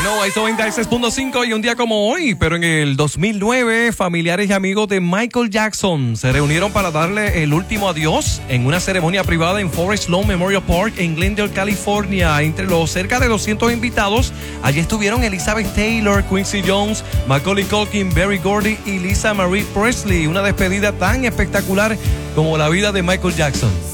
Bueno, hizo 26.5 y un día como hoy, pero en el 2009, familiares y amigos de Michael Jackson se reunieron para darle el último adiós en una ceremonia privada en Forest Lawn Memorial Park en Glendale, California. Entre los cerca de 200 invitados, allí estuvieron Elizabeth Taylor, Quincy Jones, Macaulay Culkin, Berry Gordy y Lisa Marie Presley. Una despedida tan espectacular como la vida de Michael Jackson.